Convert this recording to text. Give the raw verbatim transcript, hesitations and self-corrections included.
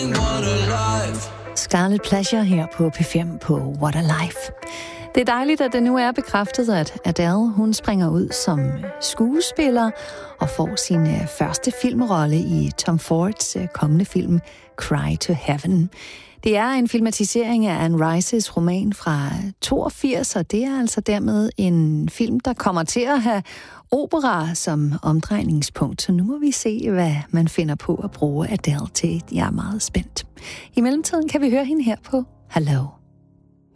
Scarlet Pleasure her på P fem på What a Life. Det er dejligt, at det nu er bekræftet, at Adele hun springer ud som skuespiller og får sin første filmrolle i Tom Fords kommende film Cry to Heaven. Det er en filmatisering af Anne Rices roman fra toogfirs, og det er altså dermed en film, der kommer til at have opera som omdrejningspunkt. Så nu må vi se, hvad man finder på at bruge Adele til. Jeg er meget spændt. I mellemtiden kan vi høre hende her på Hello.